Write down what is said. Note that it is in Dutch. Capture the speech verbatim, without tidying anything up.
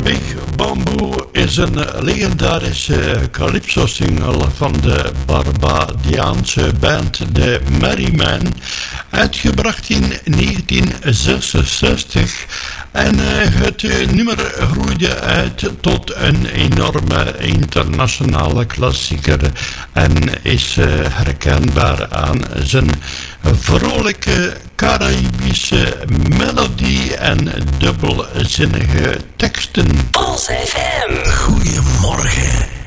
Big Bamboo is een legendarische calypso-single van de Barbadiaanse band The Merrymen, uitgebracht in negentien zesenzestig. En het nummer groeide uit tot een enorme internationale klassieker en is herkenbaar aan zijn vrolijke Caribische melodie en dubbelzinnige teksten. Pulse F M. Goedemorgen.